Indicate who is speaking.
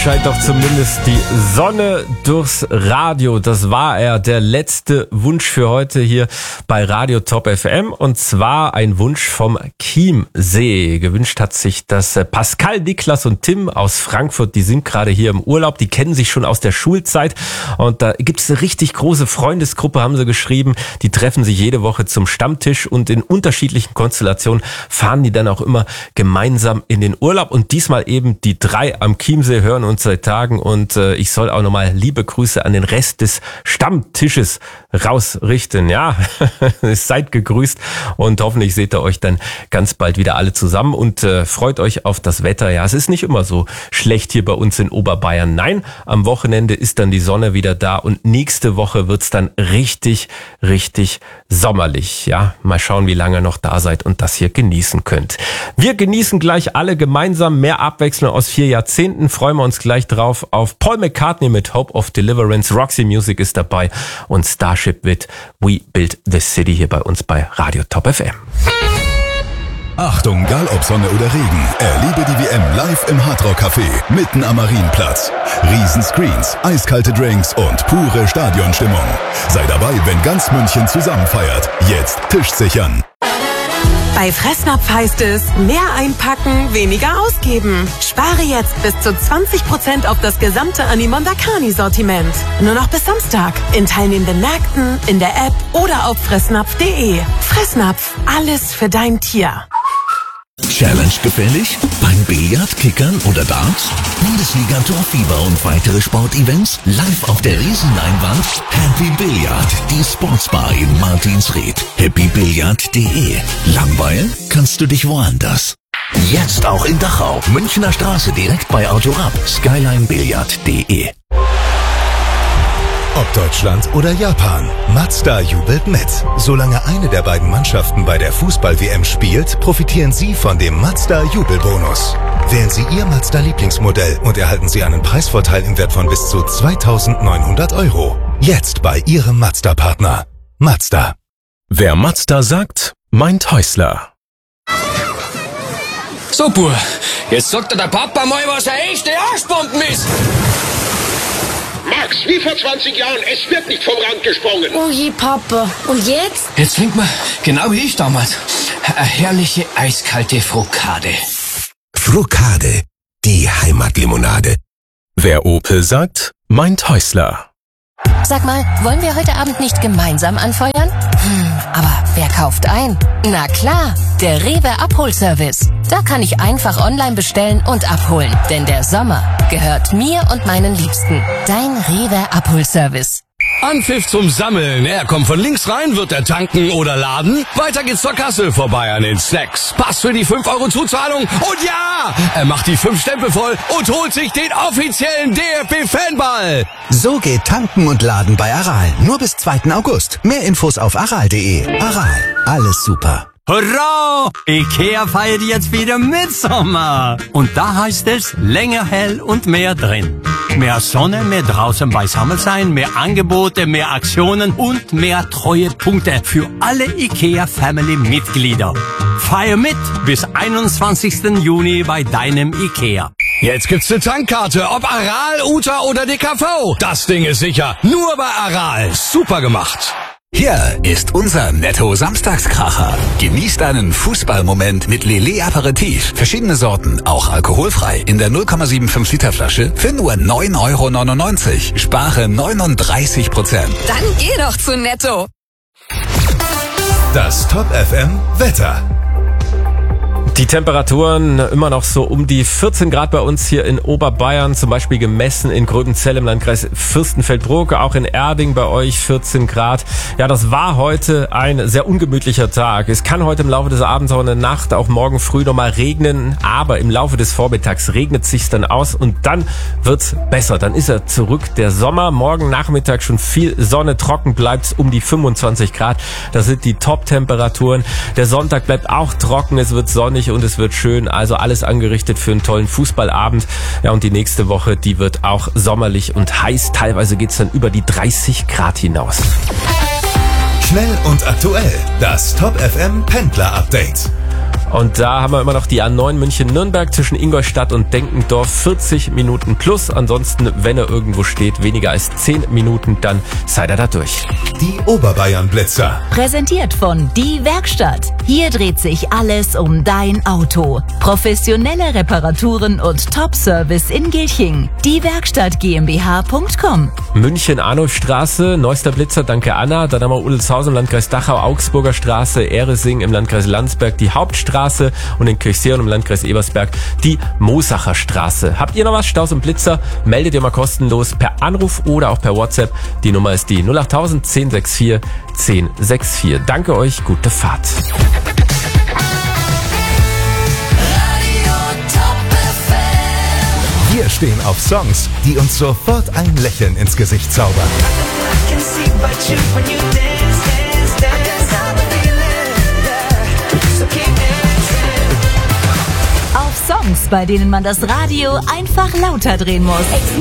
Speaker 1: scheint doch zumindest die Sonne durchs Radio. Das war der letzte Wunsch für heute hier bei Radio Top FM. Und zwar ein Wunsch vom Chiemsee. Gewünscht hat sich das Pascal, Niklas und Tim aus Frankfurt. Die sind gerade hier im Urlaub. Die kennen sich schon aus der Schulzeit. Und da gibt es eine richtig große Freundesgruppe, haben sie geschrieben. Die treffen sich jede Woche zum Stammtisch und in unterschiedlichen Konstellationen fahren die dann auch immer gemeinsam in den Urlaub. Und diesmal eben die 3 am Chiemsee hören uns seit Tagen. Und ich soll auch nochmal liebe Grüße an den Rest des Stammtisches rausrichten. Ja, seid gegrüßt und hoffentlich seht ihr euch dann ganz bald wieder alle zusammen und freut euch auf das Wetter. Ja, es ist nicht immer so schlecht hier bei uns in Oberbayern. Nein, am Wochenende ist dann die Sonne wieder da und nächste Woche wird's dann richtig, richtig sommerlich. Ja, mal schauen, wie lange ihr noch da seid und das hier genießen könnt. Wir genießen gleich alle gemeinsam mehr Abwechslung aus 4 Jahrzehnten. Freuen wir uns gleich drauf auf Paul McCartney mit Hope of Deliverance. Roxy Music ist dabei und Starship mit We Build the City hier bei uns bei Radio Top FM.
Speaker 2: Achtung, egal ob Sonne oder Regen, erlebe die WM live im Hardrock Café, mitten am Marienplatz. Riesenscreens, eiskalte Drinks und pure Stadionstimmung. Sei dabei, wenn ganz München zusammen feiert. Jetzt Tisch sichern.
Speaker 3: Bei Fressnapf heißt es, mehr einpacken, weniger ausgeben. Spare jetzt bis zu 20% auf das gesamte Animondakani-Sortiment. Nur noch bis Samstag. In teilnehmenden Märkten, in der App oder auf fressnapf.de. Fressnapf, alles für dein Tier.
Speaker 4: Challenge gefällig? Beim Billard, Kickern oder Darts? Bundesliga Torfieber und weitere Sportevents live auf der Riesenleinwand? Happy Billard, die Sportsbar in Martinsried. happybilliard.de. Langweilen kannst du dich woanders. Jetzt auch in Dachau, Münchner Straße direkt bei Autorab. skylinebillard.de.
Speaker 2: Ob Deutschland oder Japan, Mazda jubelt mit. Solange eine der beiden Mannschaften bei der Fußball-WM spielt, profitieren Sie von dem Mazda-Jubelbonus. Wählen Sie Ihr Mazda-Lieblingsmodell und erhalten Sie einen Preisvorteil im Wert von bis zu 2.900 €. Jetzt bei Ihrem Mazda-Partner. Mazda.
Speaker 5: Wer Mazda sagt, meint Häusler.
Speaker 6: So, Bub, jetzt sagt der Papa mal, was eine echte Arschbomben ist.
Speaker 7: Max, wie vor 20 Jahren, es wird nicht vom Rand gesprungen.
Speaker 8: Oh je, Papa. Und jetzt?
Speaker 6: Jetzt trinkt man, genau wie ich damals, eine herrliche eiskalte Frokade.
Speaker 4: Frokade, die Heimatlimonade.
Speaker 5: Wer Opel sagt, meint Häusler.
Speaker 9: Sag mal, wollen wir heute Abend nicht gemeinsam anfeuern? Aber wer kauft ein? Na klar, der Rewe Abholservice. Da kann ich einfach online bestellen und abholen. Denn der Sommer gehört mir und meinen Liebsten. Dein Rewe Abholservice.
Speaker 10: Anpfiff zum Sammeln. Er kommt von links rein, wird er tanken oder laden. Weiter geht's zur Kasse, vorbei an den Snacks. Pass für die 5 € Zuzahlung. Und ja, er macht die 5 Stempel voll und holt sich den offiziellen DFB-Fanball.
Speaker 11: So geht Tanken und Laden bei Aral. Nur bis 2. August. Mehr Infos auf aral.de. Aral, alles super.
Speaker 12: Hurra! Ikea feiert jetzt wieder Mitsommer. Und da heißt es länger hell und mehr drin. Mehr Sonne, mehr draußen beisammen sein, mehr Angebote, mehr Aktionen und mehr Treuepunkte für alle Ikea-Family-Mitglieder. Feier mit bis 21. Juni bei deinem Ikea.
Speaker 10: Jetzt gibt's eine Tankkarte, ob Aral, Uta oder DKV. Das Ding ist sicher. Nur bei Aral. Super gemacht.
Speaker 4: Hier ist unser Netto-Samstagskracher. Genießt einen Fußballmoment mit Lillet Aperitif. Verschiedene Sorten, auch alkoholfrei. In der 0,75 Liter Flasche für nur 9,99 €. Spare 39%.
Speaker 8: Dann geh doch zu Netto.
Speaker 2: Das Top FM Wetter.
Speaker 1: Die Temperaturen immer noch so um die 14 Grad bei uns hier in Oberbayern, zum Beispiel gemessen in Gröbenzell im Landkreis Fürstenfeldbruck, auch in Erding bei euch 14 Grad. Ja, das war heute ein sehr ungemütlicher Tag. Es kann heute im Laufe des Abends, auch in der Nacht, auch morgen früh nochmal regnen, aber im Laufe des Vormittags regnet es sich dann aus und dann wird's besser. Dann ist er zurück, der Sommer. Morgen Nachmittag schon viel Sonne, trocken bleibt's um die 25 Grad. Das sind die Top-Temperaturen. Der Sonntag bleibt auch trocken, es wird sonnig und es wird schön, also alles angerichtet für einen tollen Fußballabend. Ja, und die nächste Woche, die wird auch sommerlich und heiß. Teilweise geht's dann über die 30 Grad hinaus.
Speaker 2: Schnell und aktuell, das Top FM Pendler Update.
Speaker 1: Und da haben wir immer noch die A9 München-Nürnberg zwischen Ingolstadt und Denkendorf, 40 Minuten plus. Ansonsten, wenn er irgendwo steht, weniger als 10 Minuten, dann seid ihr da durch.
Speaker 2: Die Oberbayern-Blitzer.
Speaker 13: Präsentiert von Die Werkstatt. Hier dreht sich alles um dein Auto. Professionelle Reparaturen und Top-Service in Gilching. Diewerkstatt GmbH.com.
Speaker 1: München-Arnulfstraße, neuester Blitzer, danke Anna. Dann haben wir Udelshausen im Landkreis Dachau, Augsburger Straße, Ehresing im Landkreis Landsberg, die Hauptstraße und in Kirchseeon im Landkreis Ebersberg die Mosacher Straße. Habt ihr noch was? Staus und Blitzer? Meldet ihr mal kostenlos per Anruf oder auch per WhatsApp. Die Nummer ist die 08000 1064 1064. Danke euch, gute Fahrt.
Speaker 2: Wir stehen auf Songs, die uns sofort ein Lächeln ins Gesicht zaubern.
Speaker 13: Auf Songs, bei denen man das Radio einfach lauter drehen muss.